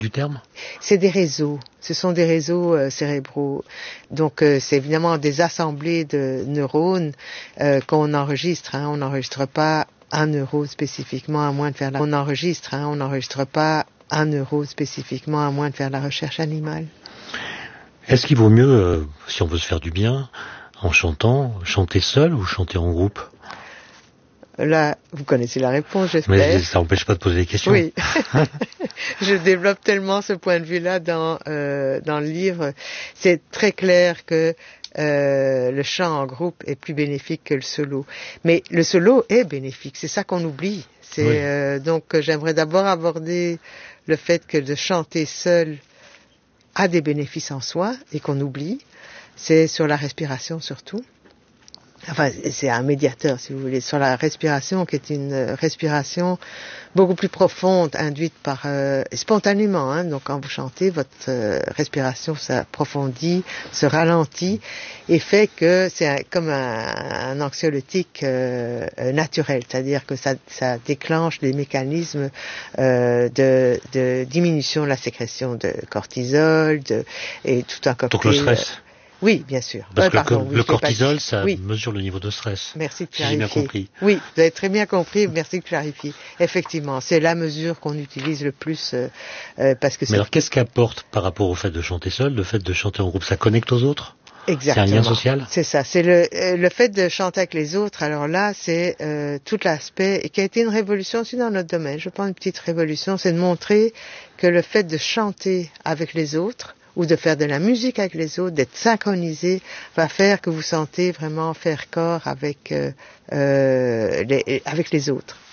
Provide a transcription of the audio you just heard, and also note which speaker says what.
Speaker 1: du terme?
Speaker 2: C'est des réseaux. Ce sont des réseaux cérébraux. Donc, c'est évidemment des assemblées de neurones qu'on enregistre. On n'enregistre pas un neurone spécifiquement à moins de faire on n'enregistre pas un neurone spécifiquement à moins de faire la recherche animale.
Speaker 1: Est-ce qu'il vaut mieux, si on veut se faire du bien, en chantant, chanter seul ou chanter en groupe?
Speaker 2: Là, vous connaissez la réponse, j'espère.
Speaker 1: Mais ça n'empêche pas de poser des questions.
Speaker 2: Oui. Je développe tellement ce point de vue-là dans le livre. C'est très clair que le chant en groupe est plus bénéfique que le solo. Mais le solo est bénéfique, c'est ça qu'on oublie. Donc j'aimerais d'abord aborder le fait que de chanter seul a des bénéfices en soi et qu'on oublie. C'est sur la respiration surtout. Enfin, c'est un médiateur, si vous voulez, sur la respiration, qui est une respiration beaucoup plus profonde, induite par spontanément. Donc, quand vous chantez, votre respiration s'approfondit, se ralentit, et fait que c'est comme un anxiolytique naturel, c'est-à-dire que ça déclenche des mécanismes de diminution de la sécrétion de cortisol, et tout un cocktail.
Speaker 1: Donc le stress.
Speaker 2: Oui, bien sûr.
Speaker 1: Parce que le cortisol, ça mesure le niveau de stress.
Speaker 2: Merci de clarifier.
Speaker 1: Si j'ai bien compris.
Speaker 2: Oui, vous avez très bien compris. Merci de clarifier. Effectivement, c'est la mesure qu'on utilise le plus parce que.
Speaker 1: Mais alors, qu'est-ce qu'apporte par rapport au fait de chanter seul, le fait de chanter en groupe, ça connecte aux autres?
Speaker 2: Exactement.
Speaker 1: C'est un lien social?
Speaker 2: C'est ça. C'est le fait de chanter avec les autres. Alors là, c'est tout l'aspect qui a été une révolution aussi dans notre domaine. Je pense une petite révolution, c'est de montrer que le fait de chanter avec les autres ou de faire de la musique avec les autres, d'être synchronisé, va faire que vous sentez vraiment faire corps avec les autres.